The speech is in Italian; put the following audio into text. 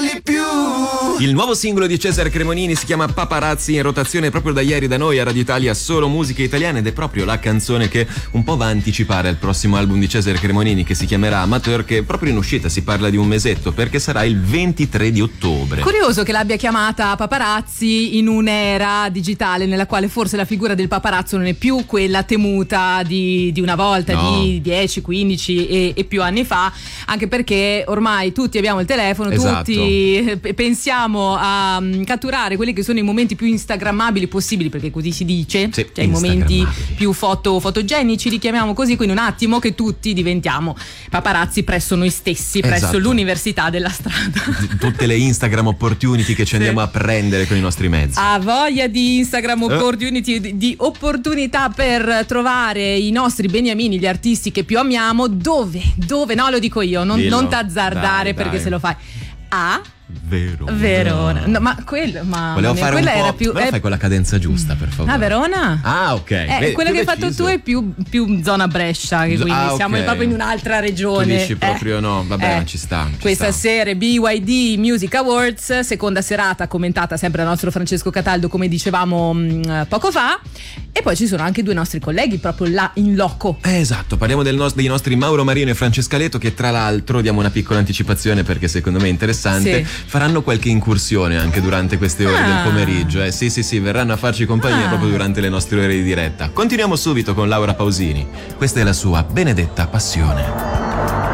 falli più. Il nuovo singolo di Cesare Cremonini si chiama Paparazzi, in rotazione proprio da ieri da noi a Radio Italia, solo musica italiana, ed è proprio la canzone che un po' va a anticipare al prossimo album di Cesare Cremonini, che si chiamerà Amateur, che è proprio in uscita, si parla di un mesetto, perché sarà il 23 di ottobre. Curioso che l'abbia chiamata Paparazzi in un'era digitale nella quale forse la figura del paparazzo non è più quella temuta di una volta, no, di 10, 15 e più anni fa, anche perché ormai tutti abbiamo il telefono, esatto, tutti pensiamo a catturare quelli che sono i momenti più instagrammabili possibili, perché così si dice, sì, cioè i momenti più fotogenici, li chiamiamo così, quindi un attimo che tutti diventiamo paparazzi presso noi stessi, presso esatto, l'università della strada. Tutte le Instagram opportunity che ci andiamo a prendere con i nostri mezzi. Ha voglia di Instagram opportunity, di opportunità per trovare i nostri beniamini, gli artisti che più amiamo. Dove? No, lo dico io, non t'azzardare, perché dai. Se lo fai a Verona. No, ma quello, volevo fare quella un po', era più. fai con la cadenza giusta, per favore. Ah, Verona? Ah, ok. Vedi, quella che hai fatto tu è più zona Brescia, che quindi siamo okay, proprio in un'altra regione. Tu dici proprio no, vabbè, ci sta. Questa sera BYD Music Awards, seconda serata, commentata sempre dal nostro Francesco Cataldo, come dicevamo poco fa, e poi ci sono anche due nostri colleghi proprio là in loco. Esatto, parliamo dei nostri Mauro Marino e Francesca Leto, che tra l'altro, diamo una piccola anticipazione perché secondo me è interessante, sì, faranno qualche incursione anche durante queste ore del pomeriggio. Sì, verranno a farci compagnia proprio durante le nostre ore di diretta. Continuiamo subito con Laura Pausini. Questa è la sua Benedetta Passione.